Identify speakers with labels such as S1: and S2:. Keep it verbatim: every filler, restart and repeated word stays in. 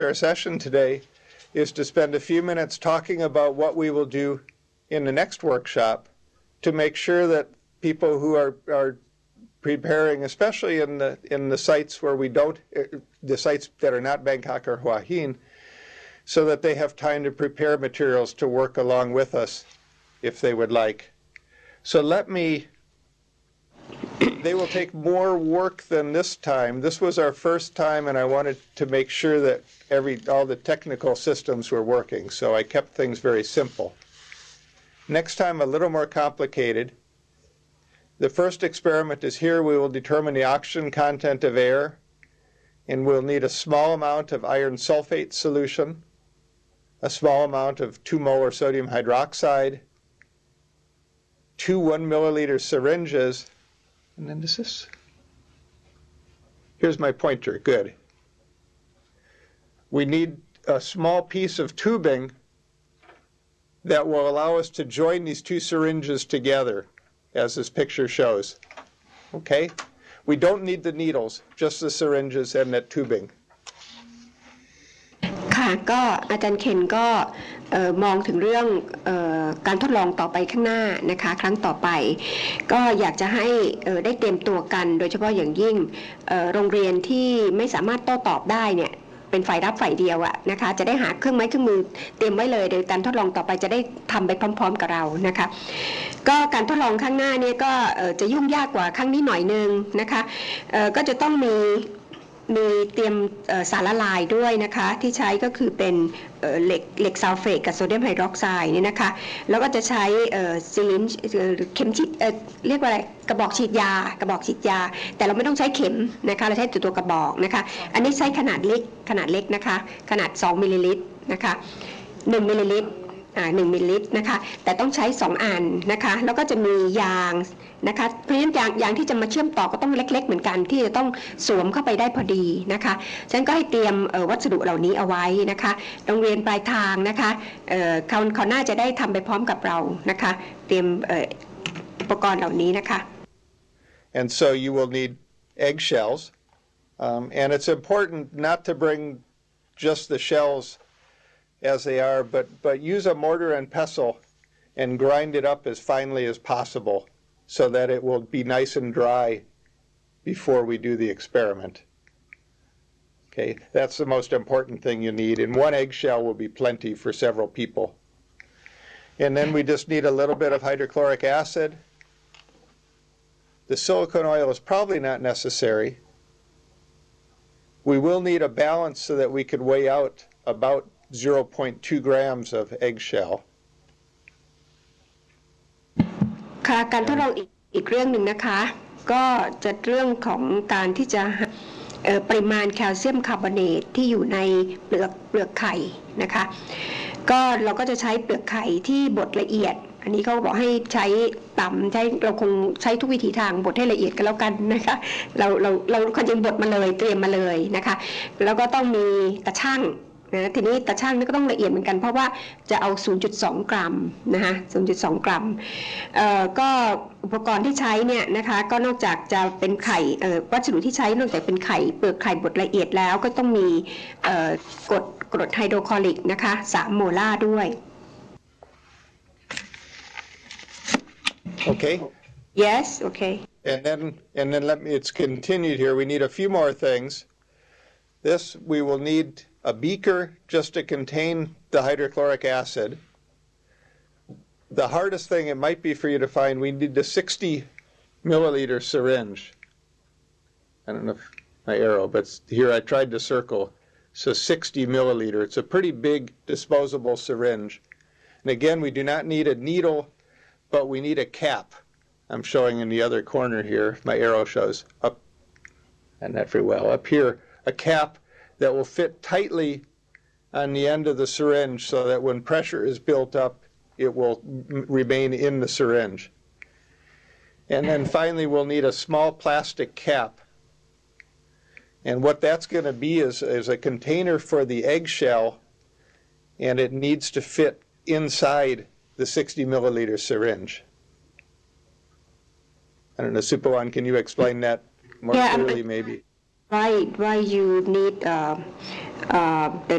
S1: Our session today is to spend a few minutes talking about what we will do in the next workshop to make sure that people who are, are preparing, especially in the, in the sites where we don't, the sites that are not Bangkok or Hua Hin, so that they have time to prepare materials to work along with us if they would like. So let me, they will take more work than this time. This was our first time, and I wanted to make sure that every, all the technical systems were working, so I kept things very simple. Next time, a little more complicated. The first experiment is here. We will determine the oxygen content of air, and we'll need a small amount of iron sulfate solution, a small amount of two molar sodium hydroxide, two one milliliter syringes, and then this is, here's my pointer, good. We need a small piece of tubing that will allow us to join these two syringes together, as this picture shows. Okay? We don't need the needles, just the syringes and that tubing.
S2: ค่ะก็อาจารย์เคนก็มองถึงเรื่องการทดลองต่อไปข้างหน้านะคะครั้งต่อไปก็อยากจะให้ได้เตรียมตัวกันโดยเฉพาะอย่างยิ่งโรงเรียนที่ไม่สามารถโต้ตอบได้เนี่ยเป็นฝ่ายรับฝ่ายเดียวอะนะคะจะได้หาเครื่องไม้เครื่องมือเตรียมไว้เลยโดยการทดลองต่อไปจะได้ทำไปพร้อมๆกับเรานะคะก็การทดลองข้างหน้านี้ก็จะยุ่งยากกว่าครั้งนี้หน่อยนึงนะคะก็จะต้องมีมีเตรียมสารละลายด้วยนะคะที่ใช้ก็คือเป็นเหล็กเหล็กซัลเฟตกับโซเดียมไฮดรอกไซด์นี่นะคะแล้วก็จะใช้ซิลินเข็มฉีดเรียกว่าอะไรกระบอกฉีดยากระบอกฉีดยาแต่เราไม่ต้องใช้เข็มนะคะเราใช้ตัวตัวกระบอกนะคะอันนี้ใช้ขนาดเล็กขนาดเล็กนะคะขนาดสองมิลลิลิตรนะคะหนึ่งมิลลิลิตรอ่าหนึ่งมิลลิลิตรนะคะแต่ต้องใช้สองอันนะคะแล้วก็จะมียางนะคะเพราะฉะนั้นยางยางที่จะมาเชื่อมต่อก็ต้องเล็กๆเหมือนกันที่จะต้องสวมเข้าไปได้พอดีนะคะฉะนั้นก็ให้เตรียมวัสดุเหล่านี้เอาไว้นะคะโรงเรียนปลายทางนะคะเขาเขาน่าจะได้ทำไปพร้อมกับเรานะคะเตรียมอุปกรณ์เหล่านี้นะคะ
S1: And so you will need eggshells, um, and it's important not to bring just the shells as they are, but, but use a mortar and pestle and grind it up as finely as possible so that it will be nice and dry before we do the experiment. Okay, that's the most important thing you need, and one eggshell will be plenty for several people. And then we just need a little bit of hydrochloric acid. The silicone oil is probably not necessary. We will need a balance so that we could weigh out about zero point two grams of eggshell.
S2: ค่ะการทดลองอีกอีกเรื่องหนึ่งนะคะก็จะเรื่องของการที่จะปริมาณแคลเซียมคาร์บอเนตที่อยู่ในเปลือกเปลือกไข่นะคะก็เราก็จะใช้เปลือกไข่ที่บดละเอียดอันนี้เขาบอกให้ใช้ต่ำใช้เราคงใช้ทุกวิถีทางบดให้ละเอียดกันแล้วกันนะคะเราเราเราควรจะบดมาเลยเตรียมมาเลยนะคะแล้วก็ต้องมีตะชั่งนะทีนี้ตะชั่งนี่ก็ต้องละเอียดเหมือนกันเพราะว่าจะเอา ศูนย์จุดสอง กรัมนะคะ ศูนย์จุดสอง กรัมเอ่อก็อุปกรณ์ที่ใช้เนี่ยนะคะก็นอกจากจะเป็นไข่เอ่อวัสดุที่ใช้นอกจากเป็นไข่เปลือกไข่บดละเอียดแล้วก็ต้องมีเอ่อกรดกรดไฮโดรคลอริกนะคะสามโมลาร์ด้วย
S1: Okay.
S2: Yes, okay.
S1: And then and then let me it's continued here. We need a few more things. This we will need a beaker just to contain the hydrochloric acid. The hardest thing it might be for you to find, we need the sixty milliliter syringe. I don't know if my arrow, but here I tried to circle. So sixty milliliter. It's a pretty big disposable syringe. And again, we do not need a needle, but we need a cap. I'm showing in the other corner here. My arrow shows up, and not very well, up here, a cap that will fit tightly on the end of the syringe so that when pressure is built up, it will remain in the syringe. And then finally, we'll need a small plastic cap. And what that's going to be is, is a container for the eggshell, and it needs to fit inside the sixty milliliter syringe. I don't know, Supawan, can you explain that more
S2: yeah,
S1: clearly, maybe?
S2: Why, why you need uh, uh, the